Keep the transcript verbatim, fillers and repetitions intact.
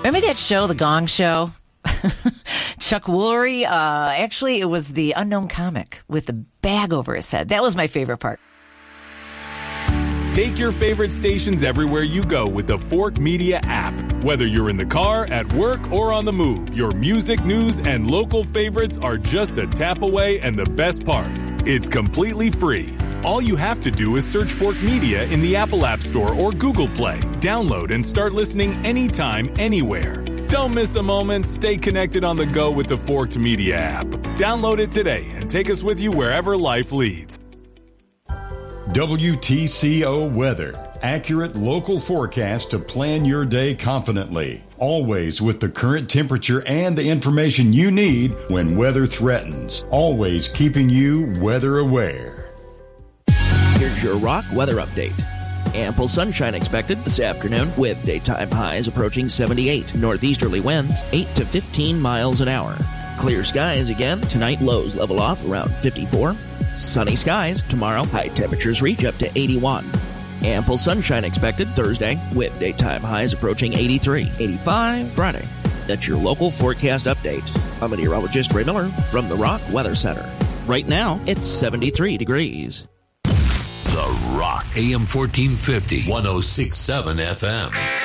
Remember that show, The Gong Show? Chuck Woolery? Uh, actually, it was the unknown comic with the bag over his head. That was my favorite part. Take your favorite stations everywhere you go with the Fork Media app. Whether you're in the car, at work, or on the move, your music, news, and local favorites are just a tap away, and the best part, it's completely free. All you have to do is search Fork Media in the Apple App Store or Google Play. Download and start listening anytime, anywhere. Don't miss a moment. Stay connected on the go with the Forked Media app. Download it today and take us with you wherever life leads. W T C O Weather. Accurate local forecast to plan your day confidently. Always with the current temperature and the information you need when weather threatens. Always keeping you weather aware. Here's your Rock weather update. Ample sunshine expected this afternoon with daytime highs approaching seventy-eight. Northeasterly winds eight to fifteen miles an hour. Clear skies again. Tonight lows level off around fifty-four. Sunny skies tomorrow. High temperatures reach up to eighty-one. Ample sunshine expected Thursday with daytime highs approaching eighty-three. eighty-five Friday. That's your local forecast update. I'm meteorologist Ray Miller from the Rock Weather Center. Right now, it's seventy-three degrees. The Rock, A M fourteen fifty, one oh six point seven F M.